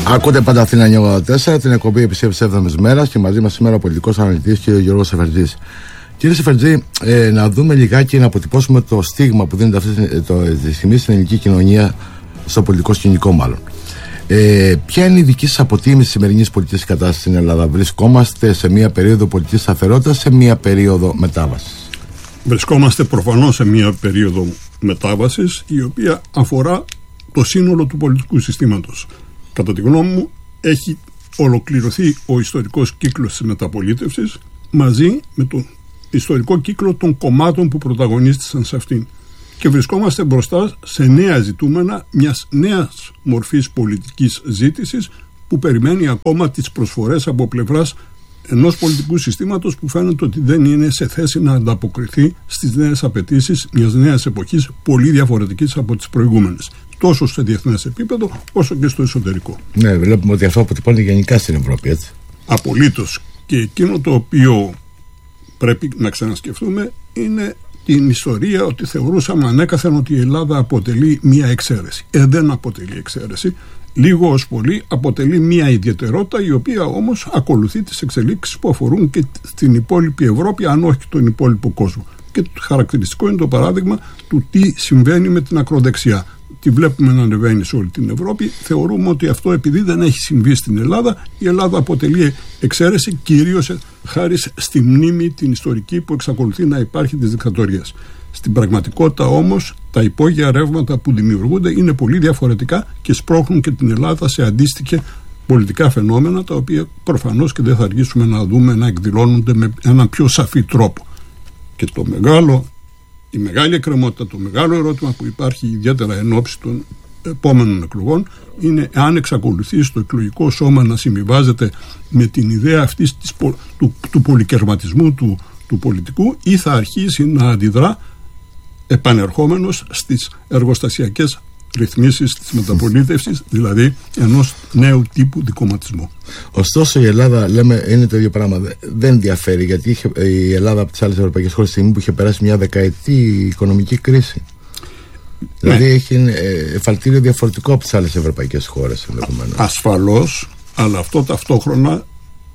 Ακούτε πάντα Αθήνα 984, την εκπομπή επιστήμης 7ης μέρας και μαζί μας σήμερα ο πολιτικός αναλυτής κ. Γιώργος Σεφερτζής. Κύριε Σεφερτζή, να δούμε λιγάκι, να αποτυπώσουμε το στίγμα που δίνεται αυτή τη στιγμή στην ελληνική κοινωνία, στο πολιτικό σκηνικό μάλλον. Ποια είναι η δική σας αποτίμηση της σημερινής πολιτικής κατάστασης στην Ελλάδα? Βρισκόμαστε σε μια περίοδο πολιτικής σταθερότητας, σε μια περίοδο μετάβασης? Βρισκόμαστε προφανώς σε μια περίοδο μετάβασης, η οποία αφορά το σύνολο του πολιτικού συστήματος. Κατά τη γνώμη μου, έχει ολοκληρωθεί ο ιστορικός κύκλος της μεταπολίτευσης μαζί με τον ιστορικό κύκλο των κομμάτων που πρωταγωνίστησαν σε αυτήν. Και βρισκόμαστε μπροστά σε νέα ζητούμενα μιας νέας μορφής πολιτικής ζήτησης που περιμένει ακόμα τις προσφορές από πλευράς ενός πολιτικού συστήματος που φαίνεται ότι δεν είναι σε θέση να ανταποκριθεί στις νέες απαιτήσεις μιας νέας εποχής πολύ διαφορετικής από τις προηγούμενες, τόσο σε διεθνές επίπεδο όσο και στο εσωτερικό. Ναι, βλέπουμε ότι αυτό αποτυπώνεται γενικά στην Ευρώπη, έτσι. Απολύτως. Και εκείνο το οποίο πρέπει να ξανασκεφτούμε είναι την ιστορία, ότι θεωρούσαμε ανέκαθεν ότι η Ελλάδα αποτελεί μία εξαίρεση. Δεν αποτελεί εξαίρεση. Λίγο ως πολύ αποτελεί μία ιδιαιτερότητα, η οποία όμως ακολουθεί τις εξελίξεις που αφορούν και στην υπόλοιπη Ευρώπη, αν όχι και τον υπόλοιπο κόσμο. Και το χαρακτηριστικό είναι το παράδειγμα του τι συμβαίνει με την ακροδεξιά. Τη βλέπουμε να ανεβαίνει σε όλη την Ευρώπη. Θεωρούμε ότι αυτό, επειδή δεν έχει συμβεί στην Ελλάδα, η Ελλάδα αποτελεί εξαίρεση, κυρίως χάρη στη μνήμη την ιστορική που εξακολουθεί να υπάρχει της δικτατορίας. Στην πραγματικότητα όμως, τα υπόγεια ρεύματα που δημιουργούνται είναι πολύ διαφορετικά και σπρώχνουν και την Ελλάδα σε αντίστοιχα πολιτικά φαινόμενα, τα οποία προφανώς και δεν θα αργήσουμε να δούμε να εκδηλώνονται με έναν πιο σαφή τρόπο. Και η μεγάλη εκκρεμότητα, το μεγάλο ερώτημα που υπάρχει ιδιαίτερα εν ώψη των επόμενων εκλογών είναι αν εξακολουθεί στο εκλογικό σώμα να συμβιβάζεται με την ιδέα αυτής του πολυκερματισμού του πολιτικού, ή θα αρχίσει να αντιδρά επανερχόμενος στις εργοστασιακές ρυθμίσεις της μεταπολίτευσης, δηλαδή ενός νέου τύπου δικομματισμού. Ωστόσο η Ελλάδα, λέμε, είναι το ίδιο πράγμα. Δεν διαφέρει, γιατί είχε η Ελλάδα από τις άλλες ευρωπαϊκές χώρες στιγμή που είχε περάσει μια δεκαετή οικονομική κρίση. Δηλαδή έχει εφαλτήριο διαφορετικό από τις άλλες ευρωπαϊκές χώρες. Ασφαλώς, αλλά αυτό ταυτόχρονα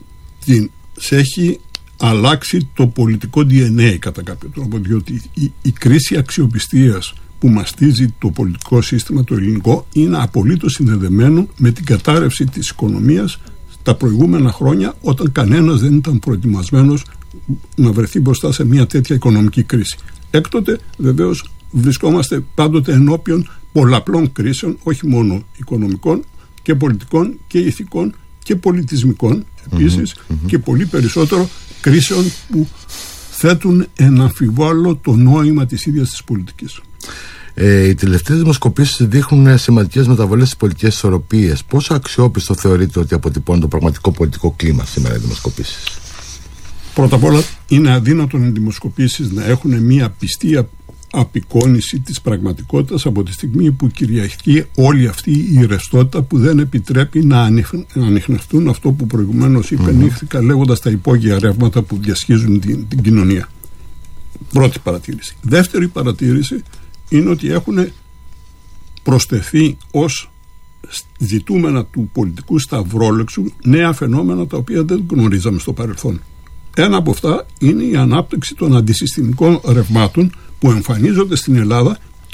σε έχει αλλάξει το πολιτικό DNA κατά κάποιο τρόπο, διότι η κρίση αξιοπιστίας που μαστίζει το πολιτικό σύστημα το ελληνικό είναι απολύτως συνδεδεμένο με την κατάρρευση της οικονομίας τα προηγούμενα χρόνια, όταν κανένας δεν ήταν προετοιμασμένος να βρεθεί μπροστά σε μια τέτοια οικονομική κρίση. Έκτοτε βεβαίως βρισκόμαστε πάντοτε ενώπιον πολλαπλών κρίσεων, όχι μόνο οικονομικών και πολιτικών και ηθικών και πολιτισμικών επίσης, και πολύ περισσότερο κρίσεων που θέτουν εν αμφιβόλο το νόημα της ίδιας της πολιτικής. Οι τελευταίες δημοσκοπήσεις δείχνουν σημαντικές μεταβολές στις πολιτικές ισορροπίες. Πόσο αξιόπιστο θεωρείτε ότι αποτυπώνει το πραγματικό πολιτικό κλίμα σήμερα οι δημοσκοπήσεις? Πρώτα απ' όλα, είναι αδύνατον οι δημοσκοπήσεις να έχουν μια πιστή απεικόνιση της πραγματικότητας από τη στιγμή που κυριαρχεί όλη αυτή η ρευστότητα που δεν επιτρέπει να ανιχνευτούν αυτό που προηγουμένως υπενήχθηκα λέγοντας τα υπόγεια ρεύματα που διασχίζουν την κοινωνία. Πρώτη παρατήρηση. Δεύτερη παρατήρηση είναι ότι έχουν προσθεθεί ως ζητούμενα του πολιτικού σταυρόλεξου νέα φαινόμενα τα οποία δεν γνωρίζαμε στο παρελθόν. Ένα από αυτά είναι η ανάπτυξη των αντισυστημικών ρευμάτων που εμφανίζονται στην Ελλάδα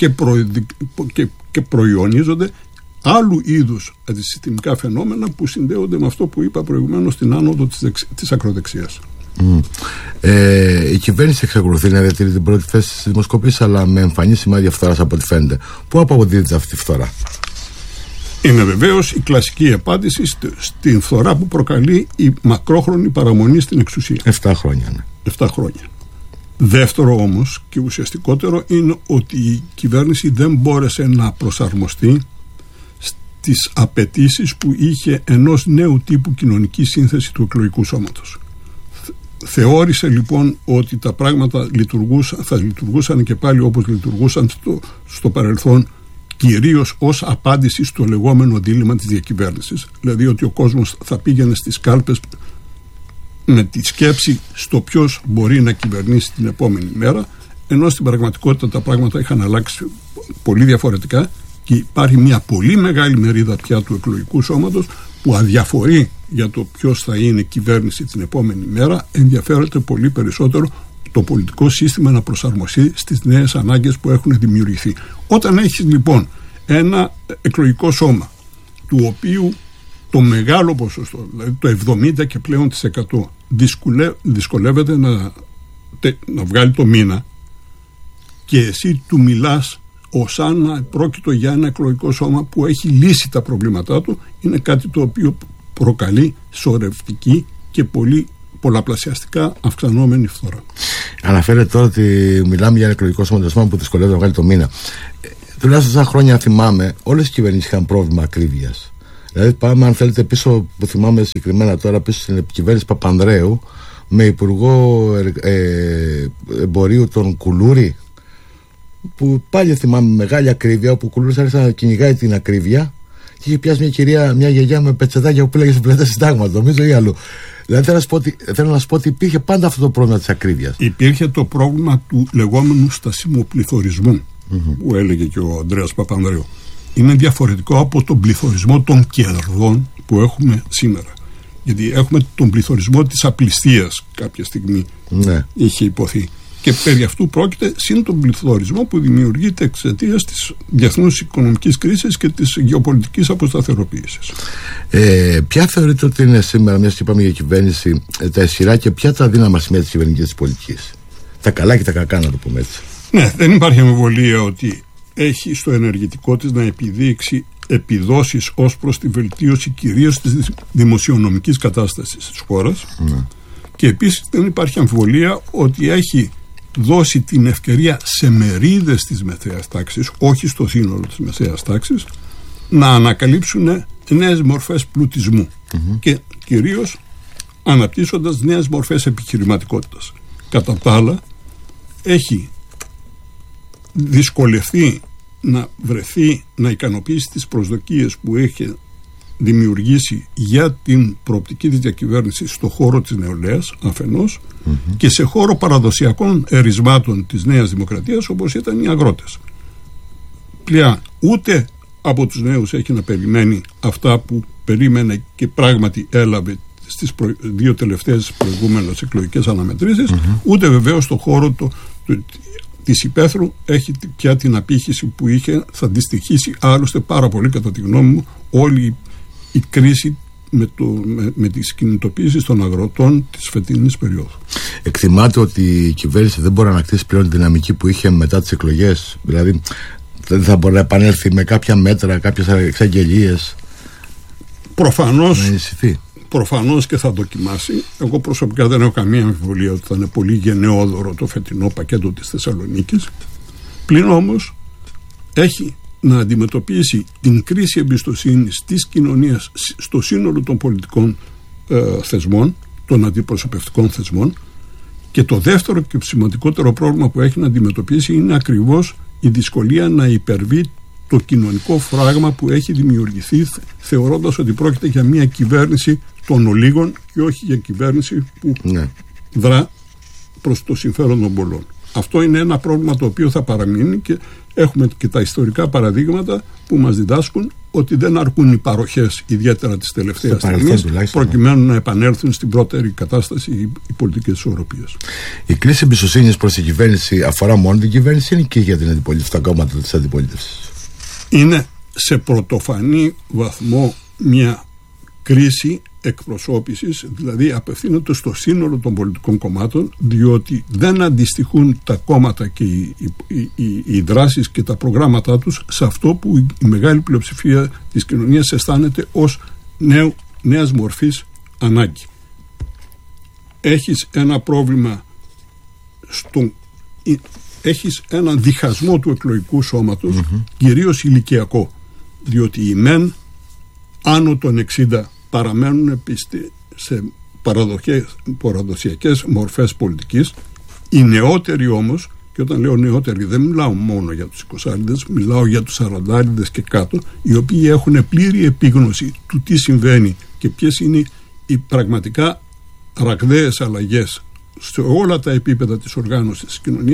και προϊονίζονται άλλου είδους αντισυστημικά φαινόμενα που συνδέονται με αυτό που είπα προηγουμένως, στην άνοδο της ακροδεξιάς. Η κυβέρνηση εξακολουθεί να διατηρεί την πρώτη θέση στις δημοσκοπήσεις, αλλά με εμφανή σημάδια φθοράς από ό,τι φαίνεται. Πού αποδίδεται αυτή η φθορά? Είναι βεβαίως η κλασική απάντηση στην φθορά που προκαλεί η μακρόχρονη παραμονή στην εξουσία. 7 χρόνια, ναι. 7 χρόνια. Δεύτερο όμως και ουσιαστικότερο είναι ότι η κυβέρνηση δεν μπόρεσε να προσαρμοστεί στις απαιτήσεις που είχε ενός νέου τύπου κοινωνική σύνθεση του εκλογικού σώματος. Θεώρησε λοιπόν ότι τα πράγματα θα λειτουργούσαν και πάλι όπως λειτουργούσαν στο παρελθόν, κυρίως ως απάντηση στο λεγόμενο δίλημμα της διακυβέρνησης. Δηλαδή ότι ο κόσμος θα πήγαινε στις κάλπες με τη σκέψη στο ποιος μπορεί να κυβερνήσει την επόμενη μέρα, ενώ στην πραγματικότητα τα πράγματα είχαν αλλάξει πολύ διαφορετικά Και υπάρχει μια πολύ μεγάλη μερίδα πια του εκλογικού σώματος που αδιαφορεί για το ποιος θα είναι κυβέρνηση την επόμενη μέρα, ενδιαφέρεται πολύ περισσότερο το πολιτικό σύστημα να προσαρμοστεί στις νέες ανάγκες που έχουν δημιουργηθεί. Όταν έχεις λοιπόν ένα εκλογικό σώμα του οποίου το μεγάλο ποσοστό, δηλαδή το 70 και πλέον της 100, δυσκολεύεται να βγάλει το μήνα, και εσύ του μιλάς ως αν πρόκειτο για ένα εκλογικό σώμα που έχει λύσει τα προβλήματά του, είναι κάτι το οποίο προκαλεί σωρευτική και πολλαπλασιαστικά αυξανόμενη φθορά. Αναφέρεται τώρα ότι μιλάμε για ένα εκλογικό σώμα που δυσκολεύεται να βγάλει το μήνα. Τουλάχιστον τόσα χρόνια θυμάμαι, όλες οι κυβερνήσεις είχαν πρόβλημα ακρίβειας. Δηλαδή, πάμε, αν θέλετε, πίσω, που θυμάμαι συγκεκριμένα τώρα, πίσω στην κυβέρνηση Παπανδρέου, με υπουργό εμπορίου τον Κουλούρη, που πάλι θυμάμαι μεγάλη ακρίβεια, όπου ο Κουλούρης άρχισε να κυνηγάει την ακρίβεια και είχε πιάσει μια γιαγιά με πετσετάκια που πήλαγε στην πλατεία συντάγματος, νομίζω, ή αλλού. Δηλαδή, θέλω να σου πω ότι υπήρχε πάντα αυτό το πρόβλημα της ακρίβειας. Υπήρχε το πρόβλημα του λεγόμενου στασιμοπληθωρισμού, που έλεγε και ο Ανδρέας Παπανδρέου. Είναι διαφορετικό από τον πληθωρισμό των κερδών που έχουμε σήμερα. Γιατί έχουμε τον πληθωρισμό της απληστίας κάποια στιγμή, είχε υποθεί. Και περί αυτού πρόκειται, συν τον πληθωρισμό που δημιουργείται εξαιτίας της διεθνούς οικονομικής κρίσης και της γεωπολιτικής αποσταθεροποίησης. Ποια θεωρείτε ότι είναι σήμερα, μιας και είπαμε για κυβέρνηση, τα ισχυρά και ποια τα αδύναμα σημεία της κυβερνητικής πολιτικής? Τα καλά και τα κακά, να το πούμε έτσι. Ναι, δεν υπάρχει αμφιβολία ότι έχει στο ενεργητικό της να επιδείξει επιδόσεις ως προς τη βελτίωση κυρίως της δημοσιονομικής κατάστασης της χώρας. Και επίσης δεν υπάρχει αμφιβολία ότι έχει δώσει την ευκαιρία σε μερίδες της μεσαίας τάξης, όχι στο σύνολο της μεσαίας τάξης, να ανακαλύψουν νέες μορφές πλουτισμού και κυρίως αναπτύσσοντας νέες μορφές επιχειρηματικότητας. Κατά τα άλλα, έχει δυσκολευτεί να βρεθεί να ικανοποιήσει τις προσδοκίες που έχει δημιουργήσει για την προοπτική της διακυβέρνησης στο χώρο της νεολαίας αφενός και σε χώρο παραδοσιακών ερισμάτων της Νέας Δημοκρατίας, όπως ήταν οι αγρότες. Πλέον ούτε από τους νέους έχει να περιμένει αυτά που περίμενε και πράγματι έλαβε στις δύο τελευταίες προηγούμενες εκλογικές αναμετρήσεις, ούτε βεβαίως στο χώρο της υπαίθρου έχει πια την απήχηση που είχε. Θα αντιστοιχίσει άλλωστε πάρα πολύ, κατά τη γνώμη μου, όλη η κρίση με τις κινητοποίησεις των αγροτών της φετινής περίοδου. Εκτιμάται ότι η κυβέρνηση δεν μπορεί να ανακτήσει πλέον τη δυναμική που είχε μετά τις εκλογές? Δηλαδή δεν θα μπορεί να επανέλθει με κάποια μέτρα, κάποιες εξαγγελίες? Προφανώς και θα δοκιμάσει. Εγώ προσωπικά δεν έχω καμία αμφιβολία ότι θα είναι πολύ γενναιόδωρο το φετινό πακέτο της Θεσσαλονίκης. Πλην όμως έχει να αντιμετωπίσει την κρίση εμπιστοσύνης της κοινωνίας στο σύνολο των πολιτικών θεσμών, των αντιπροσωπευτικών θεσμών, και το δεύτερο και σημαντικότερο πρόβλημα που έχει να αντιμετωπίσει είναι ακριβώς η δυσκολία να υπερβεί το κοινωνικό φράγμα που έχει δημιουργηθεί, θεωρώντας ότι πρόκειται για μια κυβέρνηση των ολίγων και όχι για κυβέρνηση που δρά προς το συμφέρον των πολλών. Αυτό είναι ένα πρόβλημα το οποίο θα παραμείνει και έχουμε και τα ιστορικά παραδείγματα που μας διδάσκουν ότι δεν αρκούν οι παροχές, ιδιαίτερα της τελευταίας στιγμής, προκειμένου να επανέλθουν στην πρώτερη κατάσταση οι πολιτικές ισορροπίες. Η κρίση εμπιστοσύνης προς την κυβέρνηση αφορά μόνο την κυβέρνηση, είναι και για την αντιπολίτευση, τα κόμματα της αντιπολίτευσης? Είναι σε πρωτοφανή βαθμό μια κρίση εκπροσώπησης, δηλαδή απευθύνεται στο σύνολο των πολιτικών κομμάτων, διότι δεν αντιστοιχούν τα κόμματα και οι δράσεις και τα προγράμματά τους σε αυτό που η μεγάλη πλειοψηφία της κοινωνίας αισθάνεται ως νέας μορφής ανάγκη. Έχεις ένα πρόβλημα έχεις έναν διχασμό του εκλογικού σώματος, κυρίως ηλικιακό, διότι οι μεν άνω των 60 παραμένουν σε παραδοσιακές μορφές πολιτικής. Οι νεότεροι όμως, και όταν λέω νεότεροι δεν μιλάω μόνο για τους 20άριδες, μιλάω για τους 40άριδες και κάτω, οι οποίοι έχουν πλήρη επίγνωση του τι συμβαίνει και ποιες είναι οι πραγματικά ραγδαίες αλλαγές σε όλα τα επίπεδα της οργάνωσης της κοινωνίας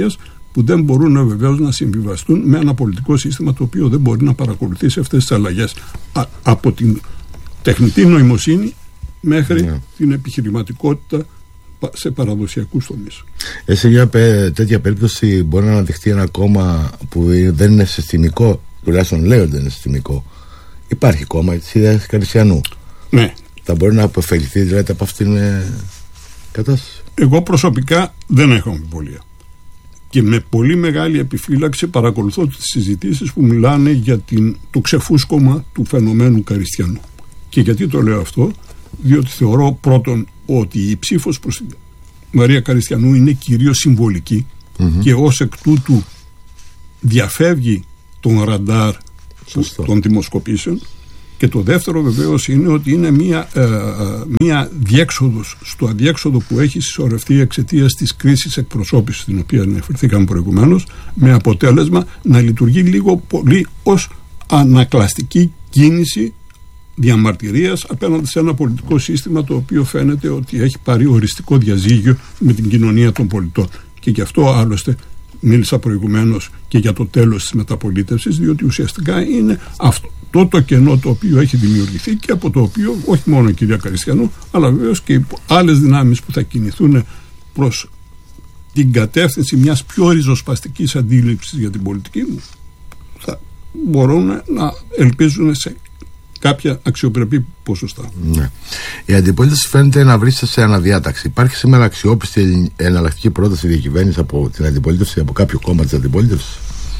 που δεν μπορούν βεβαίως να συμβιβαστούν με ένα πολιτικό σύστημα το οποίο δεν μπορεί να παρακολουθήσει αυτές τις αλλαγές από την τεχνητή νοημοσύνη μέχρι την επιχειρηματικότητα σε παραδοσιακούς τομείς. Σε μια τέτοια περίπτωση μπορεί να αναδειχθεί ένα κόμμα που δεν είναι συστημικό, τουλάχιστον λέει ότι δεν είναι συστημικό. Υπάρχει κόμμα της ιδέας Καριστιανού. Ναι. Θα μπορεί να αποφεληθεί δηλαδή από αυτήν την κατάσταση? Εγώ προσωπικά δεν έχω αμφιβολία. Και με πολύ μεγάλη επιφύλαξη παρακολουθώ τις συζητήσεις που μιλάνε για το ξεφούσκωμα του φαινομένου Καριστιανού. Και γιατί το λέω αυτό? Διότι θεωρώ πρώτον ότι η ψήφος προς την Μαρία Καριστιανού είναι κυρίως συμβολική και ως εκ τούτου διαφεύγει τον ραντάρ των δημοσκοπήσεων. Και το δεύτερο βεβαίως είναι ότι είναι μία διέξοδος στο αδιέξοδο που έχει συσσωρευτεί εξαιτίας της κρίσης εκπροσώπησης, στην οποία αναφερθήκαμε προηγουμένως, με αποτέλεσμα να λειτουργεί λίγο πολύ ως ανακλαστική κίνηση διαμαρτυρίας απέναντι σε ένα πολιτικό σύστημα το οποίο φαίνεται ότι έχει πάρει οριστικό διαζύγιο με την κοινωνία των πολιτών. Και γι' αυτό άλλωστε μίλησα προηγουμένως και για το τέλος της μεταπολίτευσης, διότι ουσιαστικά είναι αυτό το κενό το οποίο έχει δημιουργηθεί και από το οποίο όχι μόνο η κυρία Καριστιανού, αλλά βεβαίως και άλλες δυνάμεις που θα κινηθούν προς την κατεύθυνση μιας πιο ριζοσπαστικής αντίληψης για την πολιτική μου, θα μπορούν να ελπίζουν σε κάποια αξιοπρεπή ποσοστά. Ναι. Η αντιπολίτευση φαίνεται να βρίσκεται σε αναδιάταξη. Υπάρχει σήμερα αξιόπιστη εναλλακτική πρόταση διακυβέρνηση από την αντιπολίτευση, από κάποιο κόμμα της αντιπολίτευσης?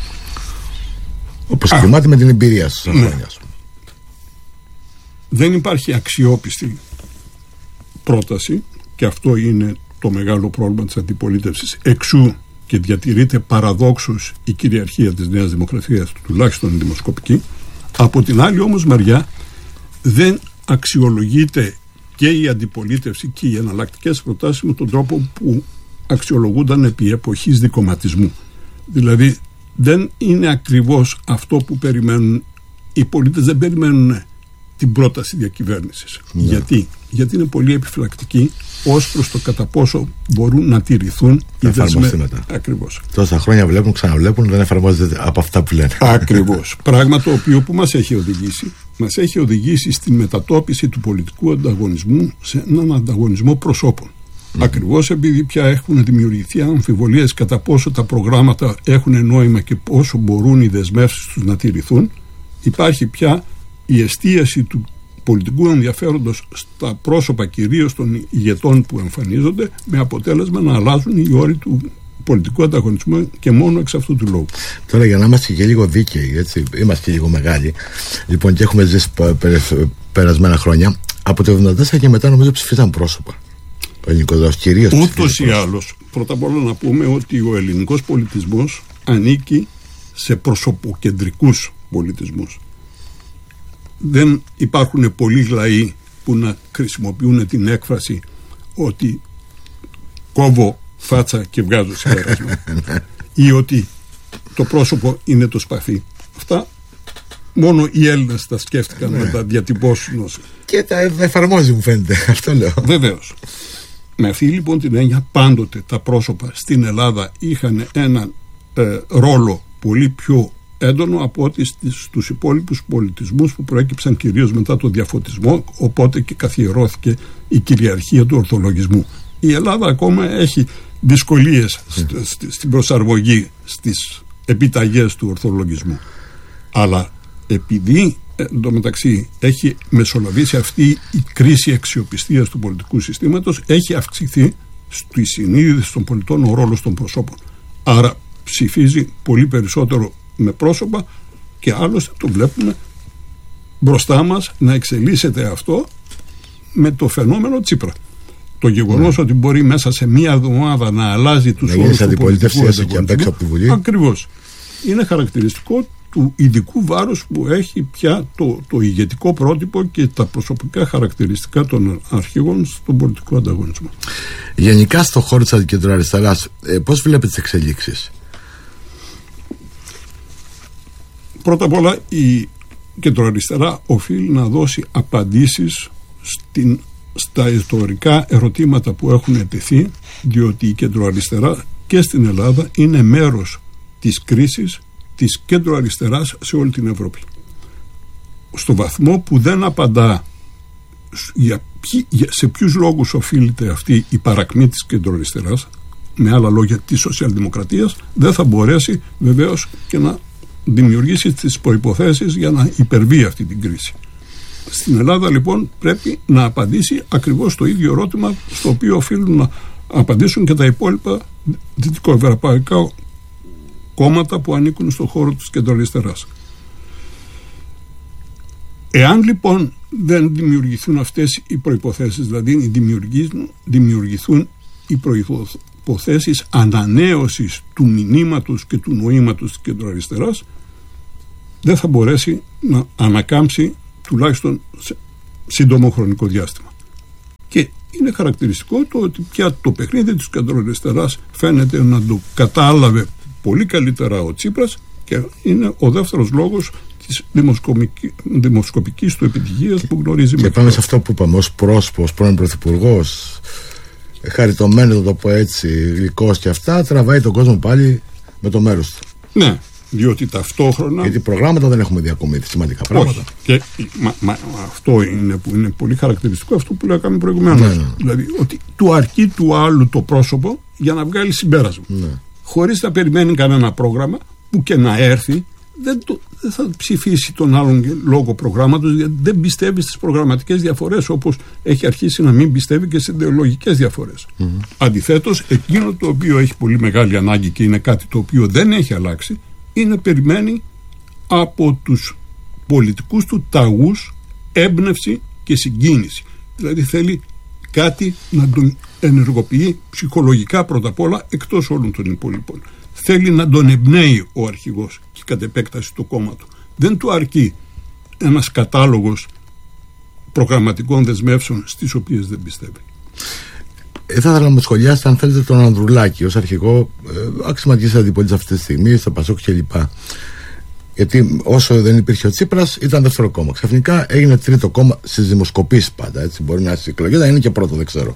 Όπως κοιμάται με την εμπειρία σας χρόνια. Δεν υπάρχει αξιόπιστη πρόταση και αυτό είναι το μεγάλο πρόβλημα της αντιπολίτευσης. Εξού και διατηρείται παραδόξως η κυριαρχία της Νέας Δημοκρατίας, τουλάχιστον δημοσκοπική. Από την άλλη όμως μεριά δεν αξιολογείται και η αντιπολίτευση και οι εναλλακτικές προτάσεις με τον τρόπο που αξιολογούνταν επί εποχής δικομματισμού. Δηλαδή δεν είναι ακριβώς αυτό που περιμένουν οι πολίτες, δεν περιμένουν την πρόταση διακυβέρνησης. Γιατί είναι πολύ επιφυλακτικοί ως προς το κατά πόσο μπορούν να τηρηθούν οι δεσμεύσεις. Ακριβώς. Τόσα χρόνια βλέπουν, ξαναβλέπουν, δεν εφαρμόζεται από αυτά που λένε. Ακριβώς. Πράγμα το οποίο που μας έχει οδηγήσει στην μετατόπιση του πολιτικού ανταγωνισμού σε έναν ανταγωνισμό προσώπων. Ακριβώς επειδή πια έχουν δημιουργηθεί αμφιβολίες κατά πόσο τα προγράμματα έχουν νόημα και πόσο μπορούν οι δεσμεύσεις τους να τηρηθούν, υπάρχει πια η εστίαση του πολιτικού ενδιαφέροντος στα πρόσωπα κυρίως των ηγετών που εμφανίζονται, με αποτέλεσμα να αλλάζουν οι όροι του πολιτικού ανταγωνισμού και μόνο εξ αυτού του λόγου. Τώρα, για να είμαστε και λίγο δίκαιοι, έτσι, είμαστε και λίγο μεγάλοι, λοιπόν, και έχουμε ζήσει περασμένα χρόνια, από το 1974 και μετά νομίζω ψηφίσαν πρόσωπα. Ο ελληνικός λαός κυρίως. Ούτως ή άλλως, πρώτα απ' όλα να πούμε ότι ο ελληνικός πολιτισμός ανήκει σε προσωποκεντρικούς πολιτισμούς. Δεν υπάρχουν πολλοί λαοί που να χρησιμοποιούν την έκφραση ότι κόβω φάτσα και βγάζω συμπέρασμα ή ότι το πρόσωπο είναι το σπαθί. Αυτά μόνο οι Έλληνες τα σκέφτηκαν να τα διατυπώσουν. Και τα εφαρμόζει, μου φαίνεται. Αυτό λέω. Βεβαίως. Με αυτή λοιπόν την έννοια, πάντοτε τα πρόσωπα στην Ελλάδα είχαν έναν ρόλο πολύ πιο έντονο από ό,τι στους υπόλοιπους πολιτισμούς που προέκυψαν κυρίως μετά το διαφωτισμό, οπότε και καθιερώθηκε η κυριαρχία του ορθολογισμού. Η Ελλάδα ακόμα έχει δυσκολίες στην προσαρμογή στις επιταγές του ορθολογισμού. Αλλά επειδή εντωμεταξύ έχει μεσολαβήσει αυτή η κρίση αξιοπιστίας του πολιτικού συστήματος, έχει αυξηθεί στη συνείδηση των πολιτών ο ρόλος των προσώπων. Άρα ψηφίζει πολύ περισσότερο με πρόσωπα και άλλωστε το βλέπουμε μπροστά μας να εξελίσσεται αυτό με το φαινόμενο Τσίπρα. Το γεγονός ότι μπορεί μέσα σε μία εβδομάδα να αλλάζει τους όρους του πολιτικού ανταγωνισμού, ακριβώς, είναι χαρακτηριστικό του ειδικού βάρους που έχει πια το ηγετικό πρότυπο και τα προσωπικά χαρακτηριστικά των αρχηγών στον πολιτικό ανταγωνισμό. Γενικά στον χώρο της κεντροαριστεράς, πώς βλέπετε τις εξελίξεις? Πρώτα απ' όλα η κεντροαριστερά οφείλει να δώσει απαντήσεις στα ιστορικά ερωτήματα που έχουν τεθεί, διότι η κεντροαριστερά και στην Ελλάδα είναι μέρος της κρίσης της κέντρο-αριστεράς σε όλη την Ευρώπη. Στο βαθμό που δεν απαντά σε ποιους λόγους οφείλεται αυτή η παρακμή της κέντρο-αριστεράς, με άλλα λόγια της σοσιαλδημοκρατίας, δεν θα μπορέσει βεβαίως και να δημιουργήσει τις προϋποθέσεις για να υπερβεί αυτή την κρίση. Στην Ελλάδα λοιπόν πρέπει να απαντήσει ακριβώς το ίδιο ερώτημα στο οποίο οφείλουν να απαντήσουν και τα υπόλοιπα δυτικοευρωπαϊκά κόμματα που ανήκουν στον χώρο της κεντροαριστεράς. Εάν λοιπόν δεν δημιουργηθούν αυτές οι προϋποθέσεις, δηλαδή δημιουργηθούν οι προϋποθέσεις ανανέωσης του μηνύματος και του νοήματος της κεντροαριστεράς, δεν θα μπορέσει να ανακάμψει τουλάχιστον σε σύντομο χρονικό διάστημα. Και είναι χαρακτηριστικό το ότι πια το παιχνίδι της κεντροαριστεράς φαίνεται να το κατάλαβε πολύ καλύτερα ο Τσίπρας και είναι ο δεύτερος λόγος της δημοσκοπικής του επιτυχίας που γνωρίζει. Και πάμε σε αυτό που είπαμε, ως πρόσωπο, ως πρώην πρωθυπουργός, χαριτωμένος, να το πω έτσι, γλυκός και αυτά, τραβάει τον κόσμο πάλι με το μέρος του. Ναι, διότι ταυτόχρονα. Γιατί προγράμματα δεν έχουμε δει ακόμη, σημαντικά πράγματα. Όχι. Και αυτό είναι που είναι πολύ χαρακτηριστικό, αυτό που λέγαμε προηγουμένως. Ναι. Δηλαδή ότι του αρκεί του άλλου το πρόσωπο για να βγάλει συμπέρασμα. Ναι. Χωρίς να περιμένει κανένα πρόγραμμα που και να έρθει, δεν θα ψηφίσει τον άλλον λόγω προγράμματος, γιατί δεν πιστεύει στις προγραμματικές διαφορές, όπως έχει αρχίσει να μην πιστεύει και στις ιδεολογικές διαφορές. Αντιθέτως, εκείνο το οποίο έχει πολύ μεγάλη ανάγκη και είναι κάτι το οποίο δεν έχει αλλάξει, είναι περιμένει από τους πολιτικούς του ταγούς έμπνευση και συγκίνηση. Δηλαδή θέλει κάτι να τον ενεργοποιεί ψυχολογικά πρώτα απ' όλα, εκτός όλων των υπόλοιπων. Θέλει να τον εμπνέει ο αρχηγός και κατ' επέκταση το κόμμα του. Δεν του αρκεί ένας κατάλογος προγραμματικών δεσμεύσεων στις οποίες δεν πιστεύει. Θα ήθελα να μου σχολιάσετε, αν θέλετε, τον Ανδρουλάκη ως αρχηγό αξιωματικής αντιπολίτευσης αυτή τη στιγμή, στο Πασόκ κλπ. Γιατί όσο δεν υπήρχε ο Τσίπρας, ήταν δεύτερο κόμμα. Ξαφνικά έγινε τρίτο κόμμα στις δημοσκοπήσεις πάντα. Έτσι. Μπορεί να είναι στις εκλογές, να είναι και πρώτο, δεν ξέρω.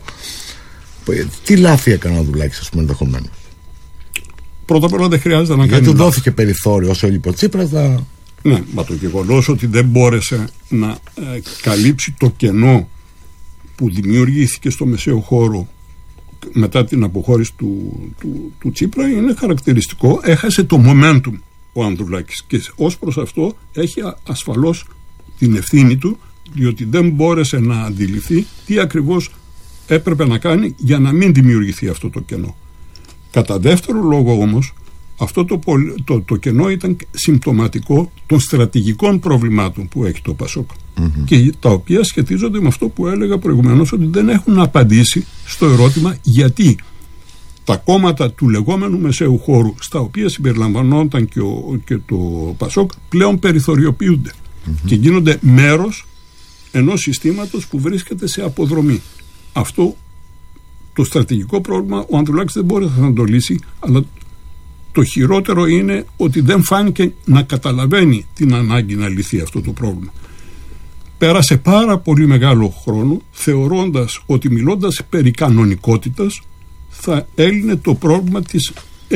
Τι λάθη έκανε ο Ανδρουλάκης, ας πούμε, ενδεχομένως? Πρώτα απ' όλα δεν χρειάζεται να κάνει. Γιατί του δόθηκε περιθώριο όσο έλειπε ο Τσίπρας. Ναι, μα το γεγονός ότι δεν μπόρεσε να καλύψει το κενό που δημιουργήθηκε στο μεσαίο χώρο μετά την αποχώρηση του Τσίπρα είναι χαρακτηριστικό. Έχασε το momentum ο Ανδρουλάκης και ως προς αυτό έχει ασφαλώς την ευθύνη του, διότι δεν μπόρεσε να αντιληφθεί τι ακριβώς έπρεπε να κάνει για να μην δημιουργηθεί αυτό το κενό. Κατά δεύτερο λόγο όμως, αυτό το κενό ήταν συμπτωματικό των στρατηγικών προβλημάτων που έχει το Πασόκ και τα οποία σχετίζονται με αυτό που έλεγα προηγουμένως, ότι δεν έχουν απαντήσει στο ερώτημα γιατί τα κόμματα του λεγόμενου μεσαίου χώρου, στα οποία συμπεριλαμβανόταν και το Πασόκ, πλέον περιθωριοποιούνται και γίνονται μέρος ενός συστήματος που βρίσκεται σε αποδρομή. Αυτό το στρατηγικό πρόβλημα ο Ανδρουλάκης δεν μπόρεσε να το λύσει, αλλά το χειρότερο είναι ότι δεν φάνηκε να καταλαβαίνει την ανάγκη να λυθεί αυτό το πρόβλημα. Πέρασε πάρα πολύ μεγάλο χρόνο θεωρώντας ότι μιλώντας περί κανονικότητας θα έλυνε το πρόβλημα της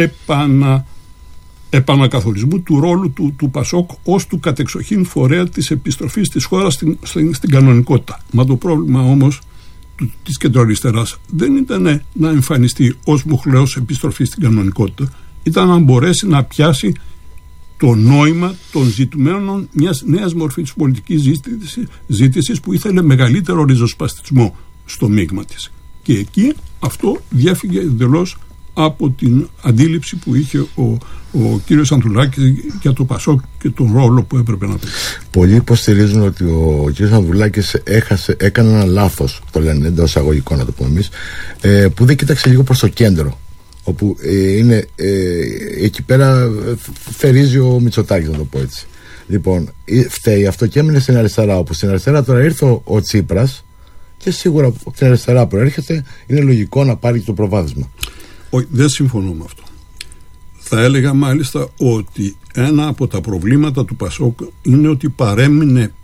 επανακαθορισμού του ρόλου του Πασόκ ως του κατεξοχήν φορέα της επιστροφής της χώρας στην κανονικότητα. Μα το πρόβλημα όμως της κεντροαριστεράς δεν ήταν να εμφανιστεί ως μοχλέος επιστροφή στην κανονικότητα, ήταν να μπορέσει να πιάσει το νόημα των ζητουμένων μιας νέας μορφής πολιτικής ζήτησης που ήθελε μεγαλύτερο ριζοσπαστισμό στο μείγμα της. Και εκεί αυτό διέφυγε εντελώς από την αντίληψη που είχε ο κύριος Ανδρουλάκης για το Πασόκ και τον ρόλο που έπρεπε να παίξει. Πολλοί υποστηρίζουν ότι ο κύριος Ανδρουλάκης έκανε ένα λάθος, το λένε εντός εισαγωγικών να το πούμε εμείς, που δεν κοίταξε λίγο προς το κέντρο, όπου είναι εκεί πέρα θερίζει ο Μητσοτάκης, να το πω έτσι. Λοιπόν, φταίει αυτό και έμεινε στην αριστερά, όπου στην αριστερά τώρα ήρθε ο Τσίπρας και σίγουρα από την αριστερά προέρχεται, είναι λογικό να πάρει και το προβάδισμα. Όχι, δεν συμφωνώ με αυτό. Θα έλεγα μάλιστα ότι ένα από τα προβλήματα του Πασόκ είναι ότι παρέμεινε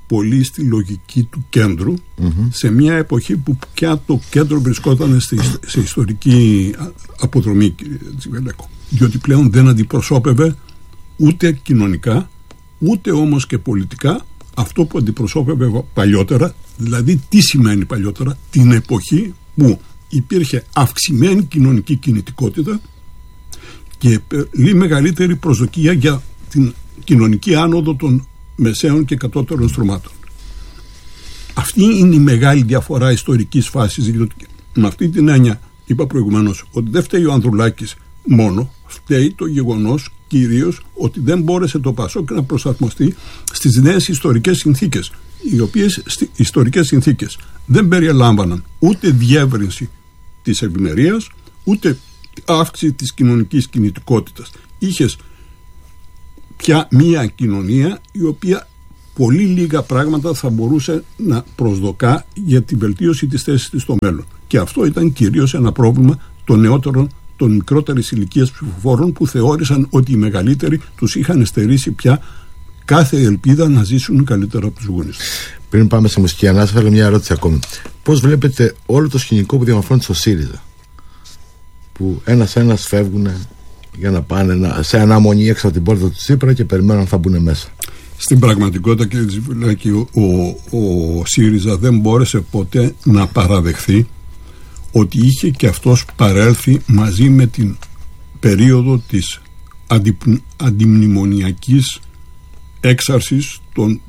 πολύ στη λογική του κέντρου, σε μια εποχή που πια το κέντρο βρισκόταν σε ιστορική αποδρομή, κύριε Τζιβελέκο, διότι πλέον δεν αντιπροσώπευε ούτε κοινωνικά ούτε όμως και πολιτικά αυτό που αντιπροσώπευε παλιότερα. Δηλαδή τι σημαίνει παλιότερα? Την εποχή που υπήρχε αυξημένη κοινωνική κινητικότητα και πολύ μεγαλύτερη προσδοκία για την κοινωνική άνοδο των μεσαίων και κατώτερων στρωμάτων. Αυτή είναι η μεγάλη διαφορά ιστορικής φάσης, διότι με αυτή την έννοια είπα προηγουμένως ότι δεν φταίει ο Ανδρουλάκης μόνο, φταίει το γεγονός κυρίως ότι δεν μπόρεσε το ΠΑΣΟΚ να προσαρμοστεί στις νέες ιστορικές συνθήκες, οι οποίες ιστορικές συνθήκες δεν περιελάμβαναν ούτε διεύρυνση της ευημερίας, ούτε αύξηση της κοινωνικής κινητικότητας. Είχες πια μία κοινωνία η οποία πολύ λίγα πράγματα θα μπορούσε να προσδοκά για τη βελτίωση της θέσης της στο μέλλον. Και αυτό ήταν κυρίως ένα πρόβλημα των νεότερων, των μικρότερης ηλικίας ψηφοφόρων, που θεώρησαν ότι οι μεγαλύτεροι τους είχαν στερήσει πια κάθε ελπίδα να ζήσουν καλύτερα από τους γονείς. Πριν πάμε σε μουσική ανάσα, θέλω μια ερώτηση ακόμη. Πώς βλέπετε όλο το σκηνικό που διαμορφώνεται στο ΣΥΡΙΖΑ, που ένας φεύγουν για να πάνε σε αναμονή έξω από την πόρτα του Τσίπρα και περιμένουν αν θα μπουν μέσα? Στην πραγματικότητα, κύριε Τζιβελάκη, ο ΣΥΡΙΖΑ δεν μπόρεσε ποτέ να παραδεχθεί ότι είχε και αυτός παρέλθει μαζί με την περίοδο της αντιμνημονιακής έξαρσης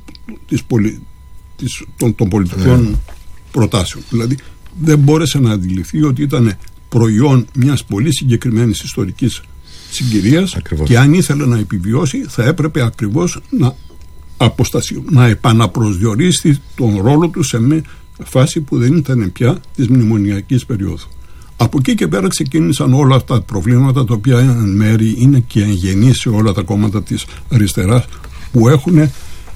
των πολιτικών προτάσεων. Δηλαδή δεν μπόρεσε να αντιληφθεί ότι ήταν προϊόν μιας πολύ συγκεκριμένης ιστορικής συγκυρίας. Ακριβώς. Και αν ήθελε να επιβιώσει θα έπρεπε ακριβώς να επαναπροσδιορίσει τον ρόλο του σε μια φάση που δεν ήταν πια της μνημονιακής περίοδου. Από εκεί και πέρα ξεκίνησαν όλα αυτά τα προβλήματα, τα οποία εν μέρη είναι και εγγενείς σε όλα τα κόμματα της αριστεράς, που έχουν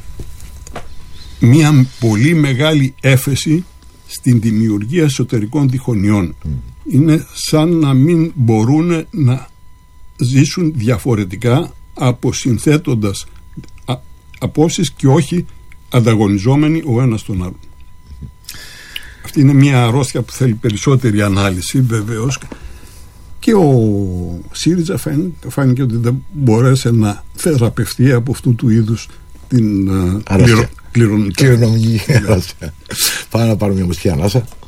μια πολύ μεγάλη έφεση στην δημιουργία εσωτερικών διχονιών. Είναι σαν να μην μπορούν να ζήσουν διαφορετικά, αποσυνθέτοντας απόψεις και όχι ανταγωνιζόμενοι ο ένας τον άλλον. Αυτή είναι μια αρρώστια που θέλει περισσότερη ανάλυση, βεβαίως, και ο ΣΥΡΙΖΑ φάνηκε ότι δεν μπορέσε να θεραπευτεί από αυτού του είδους την κληρονομική αρρώστια. Πάμε να πάρουμε μια μουσική ανάσα.